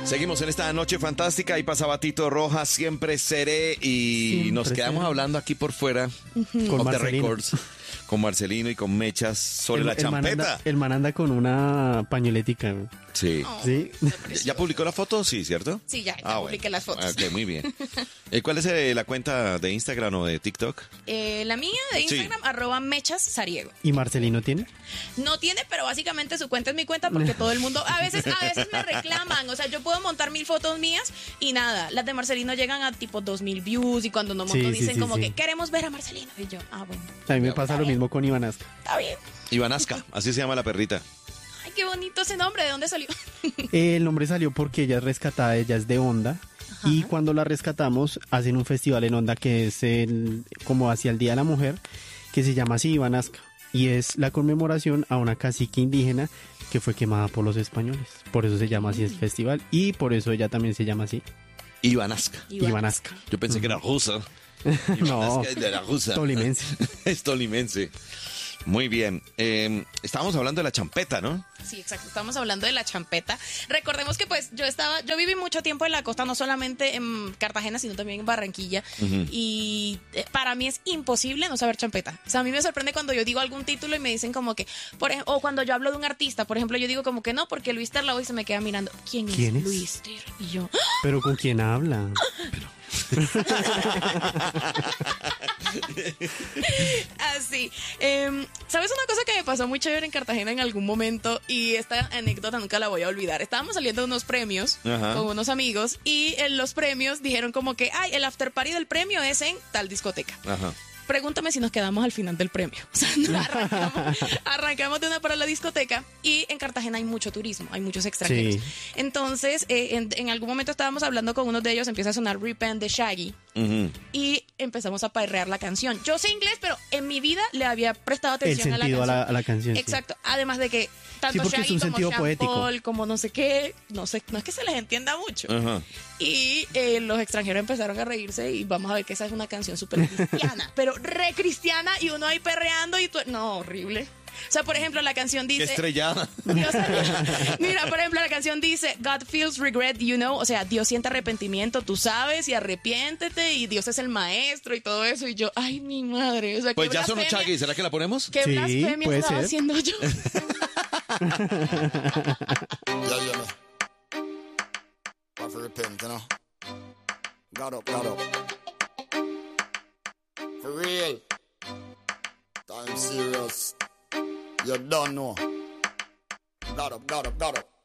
Seguimos en esta noche fantástica. Ahí pasaba Tito Rojas, siempre seré. Y Siempre nos quedamos seré. hablando aquí por fuera Con of the Marcelino. Records, con Marcelino y con Mechas sobre la champeta. El man anda con una pañoletica. güey. Sí. ¿Sí? ¿Ya publicó la foto? Sí, ¿cierto? Sí, ya publiqué las fotos. Ok, muy bien. ¿Cuál es la cuenta de Instagram o de TikTok? La mía de Instagram, @mechas_sariego. ¿Y Marcelino tiene? No tiene, pero básicamente su cuenta es mi cuenta porque todo el mundo, a veces me reclaman, o sea, yo puedo montar 1000 fotos mías y nada, las de Marcelino llegan a tipo 2000 views y cuando no monto Sí, sí, dicen sí, como sí. que queremos ver a Marcelino y yo, bueno, A mí me pasa está lo bien. mismo con Iván Asca. está bien. Ivanaska, así se llama la perrita. Ay, qué bonito ese nombre, ¿de dónde salió? El nombre salió porque ella es rescatada, ella es de Honda. Y cuando la rescatamos, hacen un festival en Honda que es como hacia el Día de la Mujer, que se llama así Iván Asca. Y es la conmemoración a una cacique indígena que fue quemada por los españoles. Por eso se llama así el festival. Y por eso ella también se llama así, Ivanaska. Iván Asca. Yo pensé que era rusa. No, Ivanaska es de la rusa. tolimense. Es tolimense. Muy bien. Estábamos hablando de la champeta, ¿no? Sí, exacto. Estamos hablando de la champeta. Recordemos que pues yo viví mucho tiempo en la costa, no solamente en Cartagena, sino también en Barranquilla. Y para mí es imposible no saber champeta. O sea, a mí me sorprende cuando yo digo algún título y me dicen como que, o cuando yo hablo de un artista, por ejemplo, yo digo como que no, porque Luis Terlao y se me queda mirando. ¿Quién es Luis Ter? Y yo, Pero ¿con quién habla? así. ¿Sabes una cosa que me pasó muy chévere en Cartagena en algún momento? Y esta anécdota nunca la voy a olvidar. Estábamos saliendo de unos premios Ajá. con unos amigos y en los premios dijeron como que, ay, el after party del premio es en tal discoteca. Ajá. Pregúntame si nos quedamos al final del premio. O sea, arrancamos de una para la discoteca y en Cartagena hay mucho turismo, hay muchos extranjeros. Sí. Entonces, en algún momento estábamos hablando con uno de ellos, empieza a sonar Repent de Shaggy Ujú. y empezamos a perrear la canción. Yo sé inglés, pero en mi vida le había prestado El atención a la sentido canción. a la canción. sí. Exacto. Además de que tanto porque es Shaggy un como sentido Sean poético. Paul, como no sé qué, no es que se les entienda mucho. Ajá. Y los extranjeros empezaron a reírse y vamos a ver que esa es una canción súper cristiana, pero re cristiana y uno ahí perreando y tú... No, horrible. O sea, por ejemplo, la canción Qué dice... estrellada. Mira, por ejemplo, la canción dice God feels regret, you know. O sea, Dios siente arrepentimiento, tú sabes, y arrepiéntete, y Dios es el maestro y todo eso. Y yo, ay, mi madre. O sea, Pues qué ya sonó blasfemia- Shaggy. ¿Será que la ponemos? ¿Qué Sí, blasfemia puede estaba ser. haciendo yo? Yeah, yeah, me. Have to repent, you know. God up, God up. For real. Time serious. You don't know. God up, God up, God up.